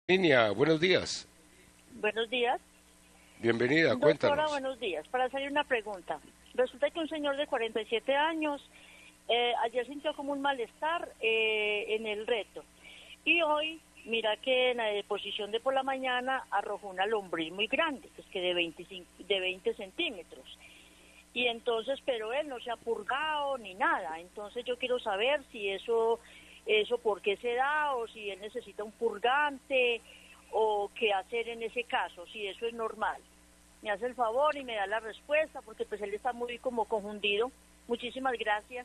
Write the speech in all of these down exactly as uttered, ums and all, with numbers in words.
Niña, buenos días. Buenos días. Bienvenida, Doctora, cuéntanos. buenos días. Para hacerle una pregunta. Resulta que un señor de cuarenta y siete años eh, ayer sintió como un malestar eh, en el recto. Y hoy, mira que en la deposición de por la mañana arrojó una lombriz muy grande, pues que de veinticinco, de veinte centímetros. Y entonces, pero él no se ha purgado ni nada. Entonces yo quiero saber si eso, eso por qué se da, o si él necesita un purgante, o qué hacer en ese caso, si eso es normal. Me hace el favor y me da la respuesta, porque pues él está muy como confundido. Muchísimas gracias.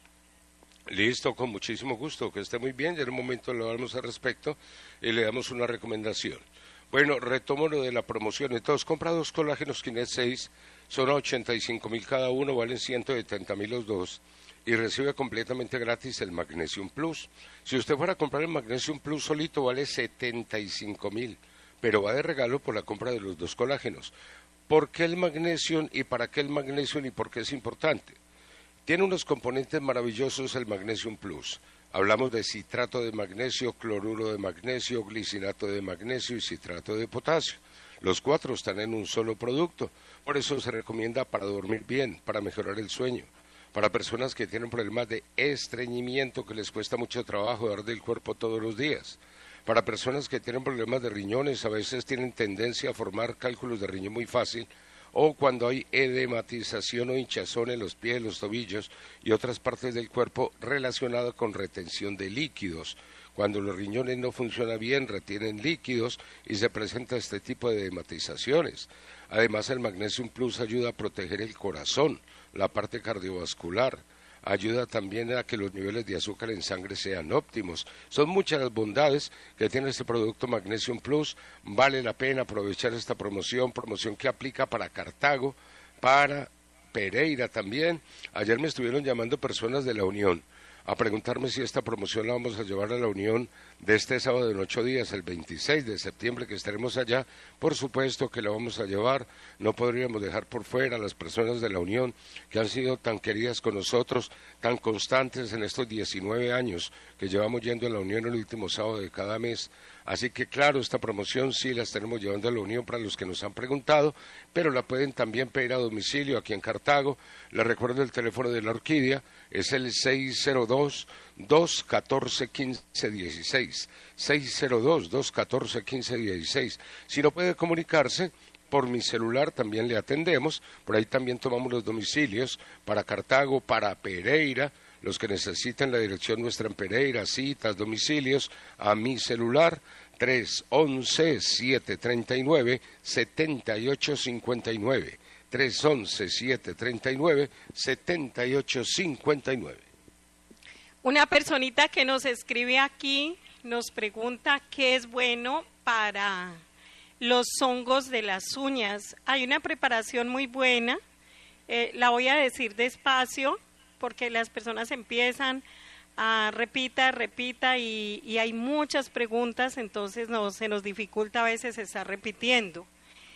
Listo, con muchísimo gusto, que esté muy bien. Ya en un momento le hablamos al respecto y le damos una recomendación. Bueno, retomo lo de la promoción. Entonces, compra dos colágenos Kinet seis, son ochenta y cinco mil cada uno, valen ciento setenta mil los dos, y recibe completamente gratis el Magnesium Plus. Si usted fuera a comprar el Magnesium Plus solito, vale setenta y cinco mil, pero va de regalo por la compra de los dos colágenos. ¿Por qué el Magnesium y para qué el Magnesium y por qué es importante? Tiene unos componentes maravillosos el Magnesium Plus. Hablamos de citrato de magnesio, cloruro de magnesio, glicinato de magnesio y citrato de potasio. Los cuatro están en un solo producto. Por eso se recomienda para dormir bien, para mejorar el sueño, para personas que tienen problemas de estreñimiento que les cuesta mucho trabajo dar del cuerpo todos los días, para personas que tienen problemas de riñones, a veces tienen tendencia a formar cálculos de riñón muy fácil, o cuando hay edematización o hinchazón en los pies, los tobillos y otras partes del cuerpo relacionado con retención de líquidos. Cuando los riñones no funcionan bien, retienen líquidos y se presenta este tipo de edematizaciones. Además, el Magnesium Plus ayuda a proteger el corazón, la parte cardiovascular. Ayuda también a que los niveles de azúcar en sangre sean óptimos. Son muchas las bondades que tiene este producto Magnesium Plus. Vale la pena aprovechar esta promoción, promoción que aplica para Cartago, para Pereira también. Ayer me estuvieron llamando personas de la Unión a preguntarme si esta promoción la vamos a llevar a la Unión de este sábado en ocho días, el veintiséis de septiembre que estaremos allá. Por supuesto que la vamos a llevar, no podríamos dejar por fuera a las personas de la Unión que han sido tan queridas con nosotros, tan constantes en estos diecinueve años que llevamos yendo a la Unión el último sábado de cada mes. Así que claro, esta promoción sí la estaremos llevando a la Unión para los que nos han preguntado, pero la pueden también pedir a domicilio aquí en Cartago. Les recuerdo el teléfono de la Orquídea, es el seis cero dos, dos uno cuatro, uno cinco uno seis, seis cero dos, dos uno cuatro, uno cinco uno seis. Si no puede comunicarse, por mi celular también le atendemos, por ahí también tomamos los domicilios para Cartago, para Pereira, los que necesiten la dirección nuestra en Pereira, citas, domicilios, a mi celular tres once, siete treinta y nueve, setenta y ocho cincuenta y nueve, tres once, siete treinta y nueve, setenta y ocho cincuenta y nueve. Una personita que nos escribe aquí nos pregunta qué es bueno para los hongos de las uñas. Hay una preparación muy buena, eh, la voy a decir despacio porque las personas empiezan a repita, repita y, y hay muchas preguntas, entonces no, se nos dificulta a veces estar repitiendo.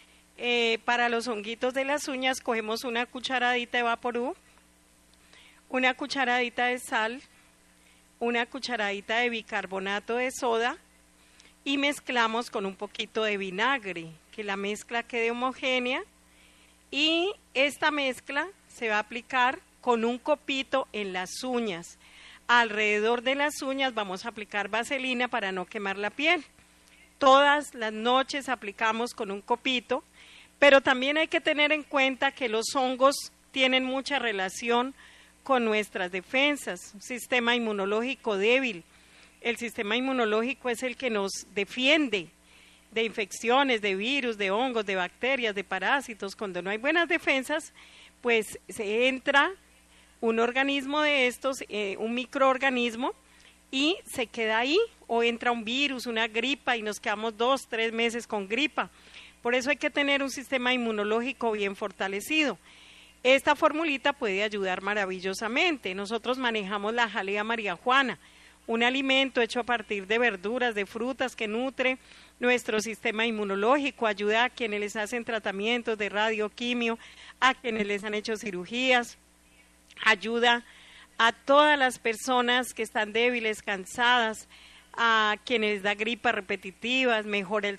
Eh, para los honguitos de las uñas cogemos una cucharadita de Vaporú, una cucharadita de sal, una cucharadita de bicarbonato de soda y mezclamos con un poquito de vinagre, que la mezcla quede homogénea y esta mezcla se va a aplicar con un copito en las uñas. Alrededor de las uñas vamos a aplicar vaselina para no quemar la piel. Todas las noches aplicamos con un copito, pero también hay que tener en cuenta que los hongos tienen mucha relación con nuestras defensas, un sistema inmunológico débil. El sistema inmunológico es el que nos defiende de infecciones, de virus, de hongos, de bacterias, de parásitos. Cuando no hay buenas defensas, pues se entra un organismo de estos, eh, un microorganismo, y se queda ahí, o entra un virus, una gripa, y nos quedamos dos, tres meses con gripa. Por eso hay que tener un sistema inmunológico bien fortalecido. Esta formulita puede ayudar maravillosamente. Nosotros manejamos la jalea María Juana, un alimento hecho a partir de verduras, de frutas que nutre nuestro sistema inmunológico, ayuda a quienes les hacen tratamientos de radioquimio, a quienes les han hecho cirugías, ayuda a todas las personas que están débiles, cansadas, a quienes da gripa repetitivas, mejora el